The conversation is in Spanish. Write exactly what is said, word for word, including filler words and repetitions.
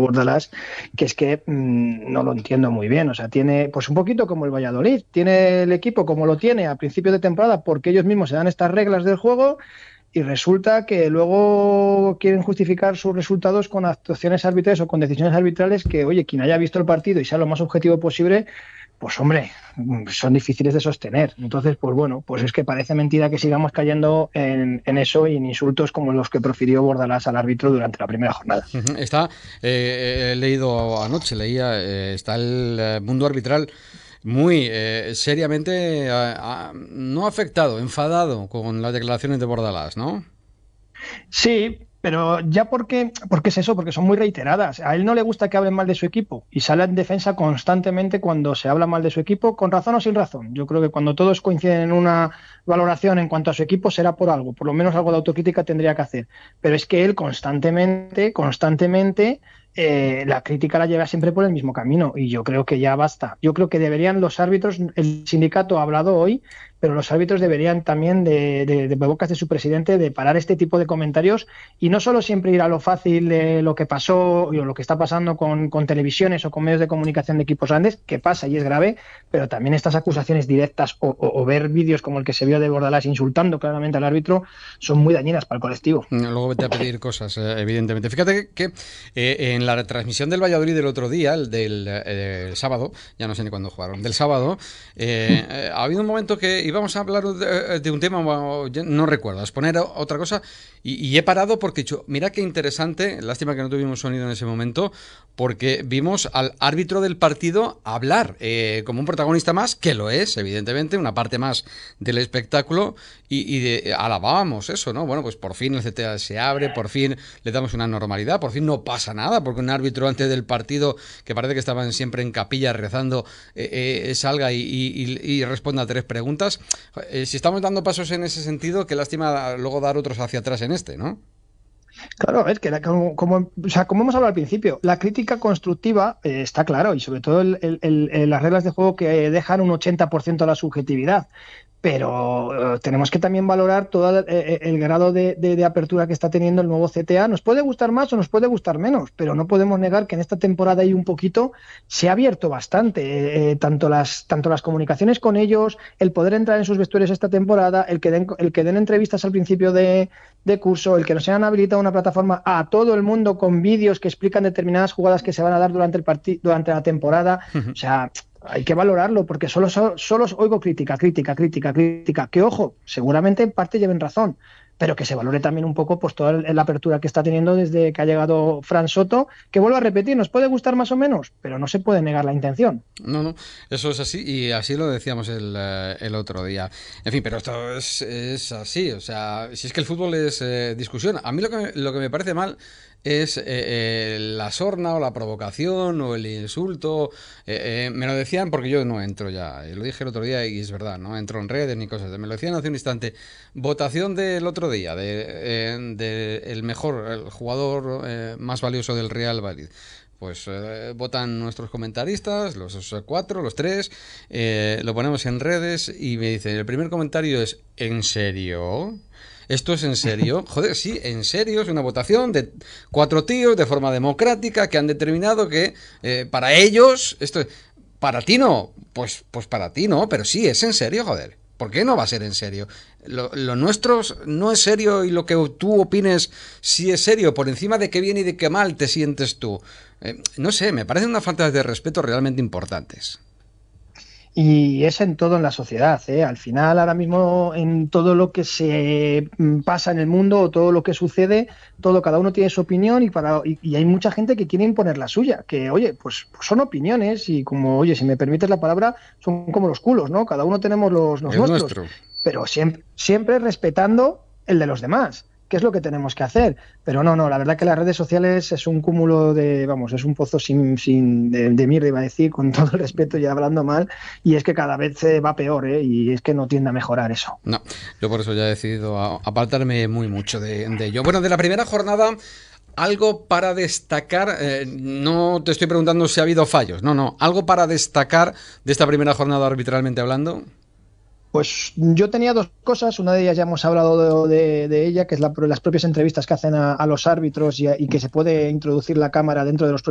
Bordalás, que es que mmm, no lo entiendo muy bien. O sea, tiene pues un poquito como el Valladolid, tiene el equipo como lo tiene a principio de temporada porque ellos mismos se dan estas reglas del juego y resulta que luego quieren justificar sus resultados con actuaciones arbitrales o con decisiones arbitrales que, oye, quien haya visto el partido y sea lo más objetivo posible, pues hombre, son difíciles de sostener. Entonces, pues bueno, pues es que parece mentira que sigamos cayendo en, en eso y en insultos como los que profirió Bordalás al árbitro durante la primera jornada. Está, eh, he leído anoche, leía, eh, está el eh, mundo arbitral muy eh, seriamente, eh, no afectado, enfadado con las declaraciones de Bordalás, ¿no? Sí, pero ya porque, porque es eso, porque son muy reiteradas. A él no le gusta que hablen mal de su equipo y sale en defensa constantemente cuando se habla mal de su equipo, con razón o sin razón. Yo creo que cuando todos coinciden en una valoración en cuanto a su equipo será por algo, por lo menos algo de autocrítica tendría que hacer. Pero es que él constantemente, constantemente, eh, la crítica la lleva siempre por el mismo camino y yo creo que ya basta. Yo creo que deberían los árbitros, el sindicato ha hablado hoy, pero los árbitros deberían también, de, de, de bocas de su presidente, de parar este tipo de comentarios y no solo siempre ir a lo fácil de lo que pasó o lo que está pasando con, con televisiones o con medios de comunicación de equipos grandes, que pasa y es grave, pero también estas acusaciones directas o, o, o ver vídeos como el que se vio de Bordalás insultando claramente al árbitro son muy dañinas para el colectivo. Luego vete a pedir cosas, eh, evidentemente. Fíjate que, que eh, en la retransmisión del Valladolid del otro día, el del eh, el sábado, ya no sé ni cuándo jugaron, del sábado, eh, eh, ha habido un momento que íbamos a hablar de, de un tema, no recuerdo, a exponer otra cosa, y, y he parado porque he dicho, mira qué interesante, lástima que no tuvimos sonido en ese momento, porque vimos al árbitro del partido hablar eh, como un protagonista más, que lo es, evidentemente, una parte más del espectáculo, y, y de, alabábamos eso, ¿no? Bueno, pues por fin el C T A se abre, por fin le damos una normalidad, por fin no pasa nada, porque un árbitro antes del partido, que parece que estaban siempre en capilla rezando, eh, eh, salga y, y, y responda a tres preguntas. Eh, si estamos dando pasos en ese sentido, qué lástima luego dar otros hacia atrás en este, ¿no? Claro, es que la, como, como, o sea, como hemos hablado al principio, la crítica constructiva eh, está claro y sobre todo el, el, el, las reglas de juego que dejan un ochenta por ciento a la subjetividad. Pero eh, tenemos que también valorar todo el, el, el grado de, de, de apertura que está teniendo el nuevo C T A. Nos puede gustar más o nos puede gustar menos, pero no podemos negar que en esta temporada y un poquito se ha abierto bastante, eh, tanto, las, tanto las comunicaciones con ellos, el poder entrar en sus vestuarios esta temporada, el que den, el que den entrevistas al principio de, de curso, el que nos hayan habilitado una plataforma a todo el mundo con vídeos que explican determinadas jugadas que se van a dar durante, el partido, durante la temporada. O sea, hay que valorarlo porque solo, solo, solo oigo crítica, crítica, crítica, crítica, que ojo, seguramente en parte lleven razón, pero que se valore también un poco pues toda la apertura que está teniendo desde que ha llegado Fran Soto, que vuelvo a repetir, nos puede gustar más o menos, pero no se puede negar la intención. No, no, eso es así y así lo decíamos el, el otro día. En fin, pero esto es, es así, o sea, si es que el fútbol es eh, discusión, a mí lo que me, lo que me parece mal es eh, eh, la sorna o la provocación o el insulto. Eh, eh, me lo decían porque yo no entro ya. Lo dije el otro día y es verdad, no entro en redes ni cosas. Me lo decían hace un instante. Votación del otro día de, eh, de el mejor, el jugador eh, más valioso del Real Madrid. Pues eh, votan nuestros comentaristas, los cuatro, los tres, eh, lo ponemos en redes y me dicen, el primer comentario es, ¿en serio? ¿Esto es en serio? Joder, sí, en serio, es una votación de cuatro tíos de forma democrática que han determinado que eh, para ellos, esto, para ti no, pues, pues para ti no, pero sí, es en serio, joder. ¿Por qué no va a ser en serio? Lo, lo nuestro no es serio y lo que tú opines sí es serio, por encima de qué bien y de qué mal te sientes tú. Eh, no sé, me parecen unas faltas de respeto realmente importantes. Y es en todo en la sociedad, ¿eh? Al final, ahora mismo, en todo lo que se pasa en el mundo o todo lo que sucede, todo, cada uno tiene su opinión y, para, y, y hay mucha gente que quiere imponer la suya, que, oye, pues, pues son opiniones y como, oye, si me permites la palabra, son como los culos, ¿no? Cada uno tenemos los, los El nuestros, nuestro. pero siempre, siempre respetando el de los demás, que es lo que tenemos que hacer. Pero no, no, la verdad que las redes sociales es un cúmulo de, vamos, es un pozo sin, sin de, de mierda, iba a decir, con todo el respeto y hablando mal, y es que cada vez se va peor, ¿eh? Y es que no tiende a mejorar eso. No, yo por eso ya he decidido apartarme muy mucho de, de ello. Bueno, de la primera jornada, algo para destacar, eh, no te estoy preguntando si ha habido fallos, no, no, algo para destacar de esta primera jornada arbitralmente hablando. Pues yo tenía dos cosas, una de ellas ya hemos hablado de, de, de ella, que es la, las propias entrevistas que hacen a, a los árbitros y, a, y que se puede introducir la cámara dentro de los